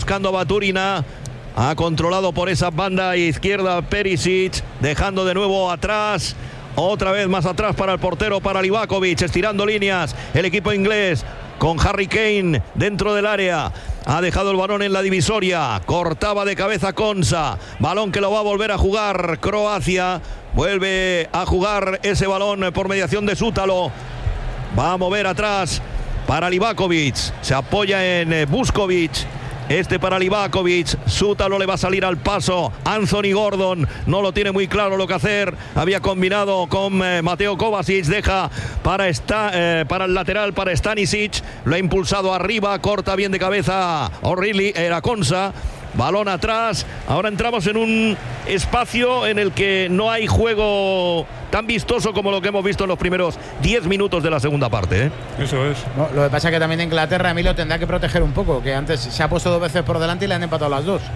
buscando a Baturina. Ha controlado por esa banda izquierda Perisic, dejando de nuevo atrás. Otra vez más atrás para el portero, para Livakovic, estirando líneas. El equipo inglés con Harry Kane dentro del área. Ha dejado el balón en la divisoria. Cortaba de cabeza Konsa. Balón que lo va a volver a jugar Croacia. Vuelve a jugar ese balón por mediación de Sútalo. Va a mover atrás para Livakovic. Se apoya en Vuskovic. Para Livakovic. Sútalo le va a salir al paso. Anthony Gordon no lo tiene muy claro lo que hacer. Había combinado con Mateo Kovacic. Deja para el lateral, para Stanisic. Lo ha impulsado arriba. Corta bien de cabeza O'Reilly. Era Konsa. Balón atrás. Ahora entramos en un espacio en el que no hay juego tan vistoso como lo que hemos visto en los primeros 10 minutos de la segunda parte, ¿eh? Eso es. No, lo que pasa es que también Inglaterra, Emilio, tendrá que proteger un poco, que antes se ha puesto 2 veces por delante y le han empatado las 2.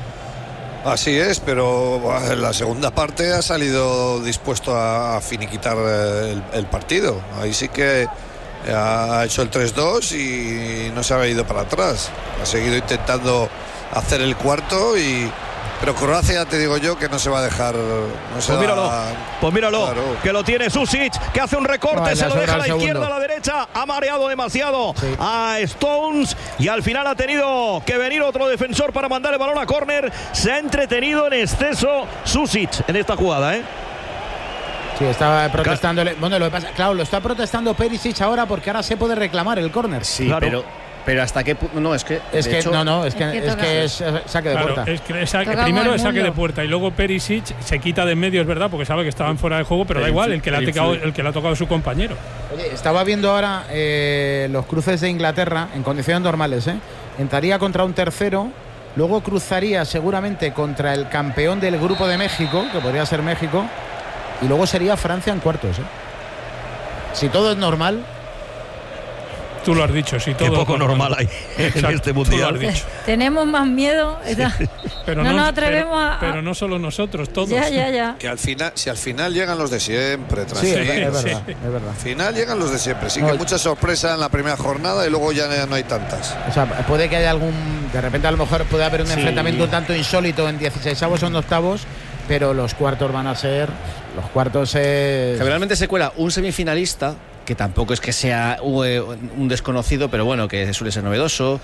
Así es, pero en la segunda parte ha salido dispuesto a finiquitar el partido. Ahí sí que ha hecho el 3-2 y no se ha ido para atrás. Ha seguido intentando hacer el cuarto pero Croacia, te digo yo, que no se va a dejar. Pues míralo, claro, que lo tiene Susic, que hace un recorte, se lo deja a la izquierda, a la derecha, ha mareado demasiado a Stones y al final ha tenido que venir otro defensor para mandar el balón a córner. Se ha entretenido en exceso Susic en esta jugada, ¿eh? Sí, estaba protestando. Bueno, lo que pasa, claro, lo está protestando Perisic ahora porque ahora se puede reclamar el córner. Sí, claro. Pero hasta qué punto. No, es que es saque de puerta. Primero es saque de puerta y luego Perisic se quita de en medio, es verdad, porque sabe que estaban fuera de juego, pero da igual, el que le ha tocado su compañero. Oye, estaba viendo ahora los cruces de Inglaterra en condiciones normales, ¿eh? Entraría contra un tercero, luego cruzaría seguramente contra el campeón del grupo de México, que podría ser México, y luego sería Francia en cuartos, ¿eh? Si todo es normal. Tú lo has dicho, sí, todo. Qué poco normal hay en este mundial. Tenemos más miedo. Pero no nos atrevemos pero no solo nosotros, todos. Ya. Que si al final llegan los de siempre, sí, es verdad. Al final llegan los de siempre. Sí, que mucha sorpresa en la primera jornada y luego ya no hay tantas. O sea, puede que haya de repente a lo mejor puede haber un enfrentamiento un tanto insólito en 16avos o en octavos, pero los cuartos van a ser. Los cuartos generalmente se cuela un semifinalista, que tampoco es que sea un desconocido, pero bueno, que suele ser novedoso.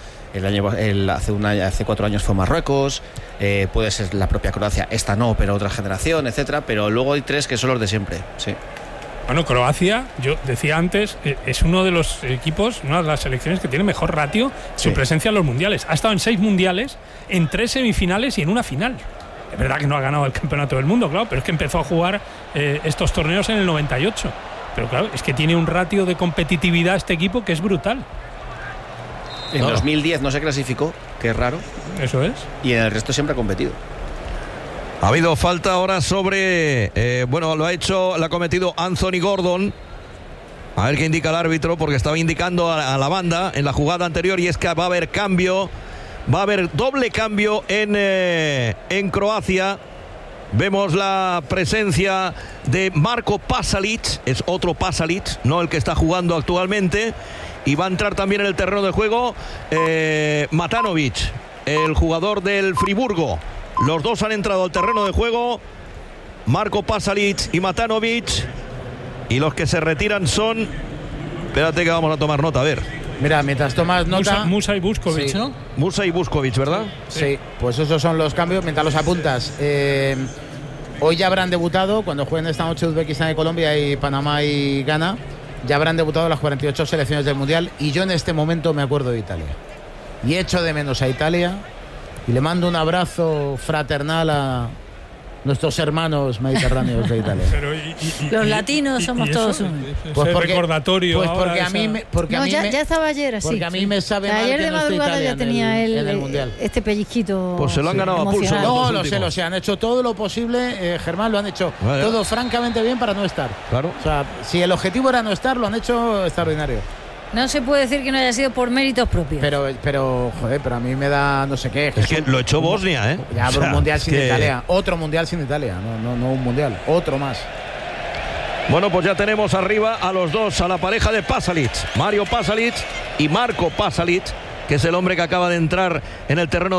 Hace 4 años fue Marruecos, puede ser la propia Croacia, esta no, pero otra generación, etcétera. Pero luego hay 3 que son los de siempre, sí. Bueno, Croacia, yo decía antes, es uno de los equipos, una de las selecciones que tiene mejor ratio su presencia en los mundiales. Ha estado en 6 mundiales, en 3 semifinales y en una final. Es verdad que no ha ganado el campeonato del mundo, claro, pero es que empezó a jugar estos torneos en el 98. Pero claro, es que tiene un ratio de competitividad este equipo que es brutal. En 2010 no se clasificó, que es raro. Eso es. Y en el resto siempre ha competido. Ha habido falta ahora sobre... lo ha cometido Anthony Gordon. A ver qué indica el árbitro, porque estaba indicando a la banda en la jugada anterior, y es que va a haber cambio. Va a haber doble cambio en Croacia. Vemos la presencia de Marko Pasalic, es otro Pasalic, no el que está jugando actualmente, y va a entrar también en el terreno de juego Matanovic, el jugador del Friburgo. Los dos han entrado al terreno de juego, Marko Pasalic y Matanovic, y los que se retiran son... Espérate que vamos a tomar nota, a ver. Mira, mientras tomas nota... Musa y Vuskovic, sí, ¿no? Musa y Vuskovic, ¿verdad? Sí, pues esos son los cambios, mientras los apuntas. Hoy ya habrán debutado, cuando jueguen esta noche Uzbekistán y Colombia y Panamá y Ghana, ya habrán debutado las 48 selecciones del Mundial, y yo en este momento me acuerdo de Italia. Y echo de menos a Italia, y le mando un abrazo fraternal a nuestros hermanos mediterráneos de Italia. Los latinos somos todos unos. Pues porque, recordatorio. Pues porque a mí ya estaba ayer así. Porque a mí me sabe mal ayer que de no esté madrugada Italia ya tenía en el Mundial. Este pellizquito. Pues se lo han ganado a pulso. No, lo sé. Han hecho todo lo posible, Germán, lo han hecho todo francamente bien para no estar. Claro. O sea, si el objetivo era no estar, lo han hecho extraordinario. No se puede decir que no haya sido por méritos propios. Pero a mí me da no sé qué. Es que lo echó Bosnia, ¿eh? Ya, un mundial sin Italia. Otro mundial sin Italia. No un mundial. Otro más. Bueno, pues ya tenemos arriba a los dos, a la pareja de Pasalic. Mario Pasalic y Marko Pasalic, que es el hombre que acaba de entrar en el terreno